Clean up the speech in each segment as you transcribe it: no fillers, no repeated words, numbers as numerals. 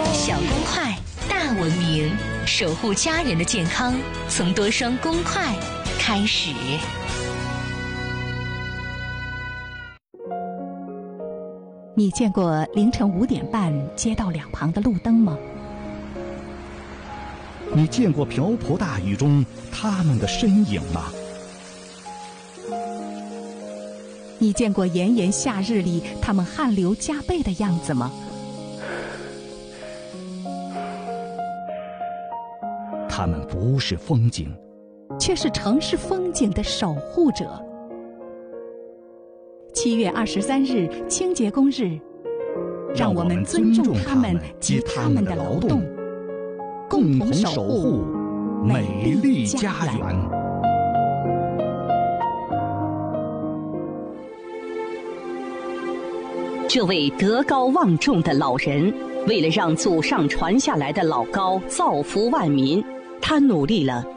小公筷，大文明，守护家人的健康，从多双公筷开始。 你见过凌晨5点半街道两旁的路灯吗？ 你见过瓢泼大雨中他们的身影吗？ 你见过炎炎夏日里他们汗流浃背的样子吗？ 他们不是风景， 却是城市风景的守护者。7月23日清洁工日，让我们尊重他们及他们的劳动，共同守护美丽家园。 这位德高望重的老人，为了让祖上传下来的老高造福万民，他努力了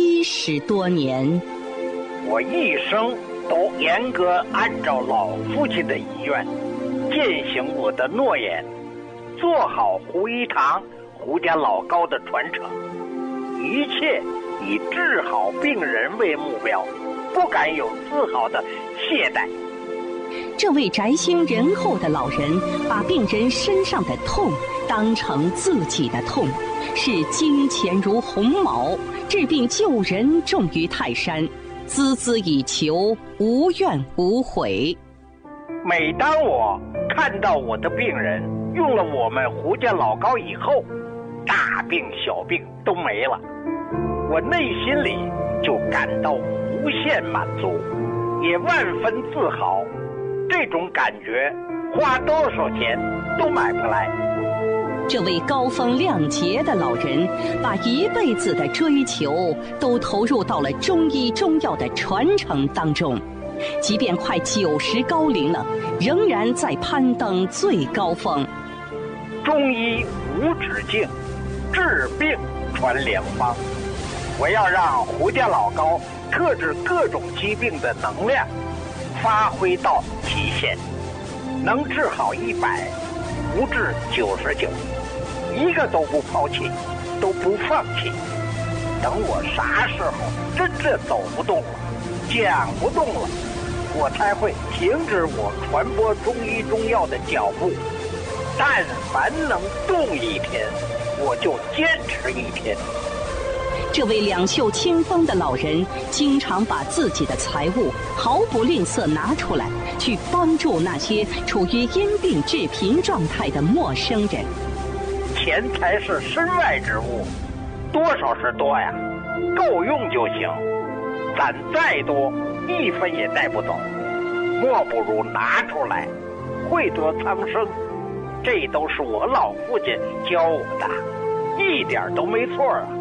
70多年。 我一生都严格按照老父亲的遗愿，践行我的诺言，做好胡一堂、胡家老高的传承，一切以治好病人为目标，不敢有丝毫的懈怠。 这位宅心仁厚的老人，把病人身上的痛当成自己的痛，视金钱如鸿毛，治病救人重于泰山，孜孜以求，无怨无悔。 每当我看到我的病人用了我们胡家老高以后，大病小病都没了，我内心里就感到无限满足，也万分自豪。这种感觉花多少钱都买不来。 这位高风亮节的老人，把一辈子的追求都投入到了中医中药的传承当中，即便快90高龄了，仍然在攀登最高峰。 中医无止境，治病传良方。我要让胡家老高克制各种疾病的能量发挥到极限，能治好100，不治99，一个都不抛弃，都不放弃。等我啥时候真正走不动了，讲不动了，我才会停止我传播中医中药的脚步。但凡能动一天，我就坚持1天。 这位两袖清风的老人，经常把自己的财物毫不吝啬拿出来，去帮助那些处于因病致贫状态的陌生人。 钱财是身外之物，多少是多呀，够用就行。攒再多，1分也带不走，莫不如拿出来，惠泽苍生。这都是我老父亲教我的，一点都没错啊。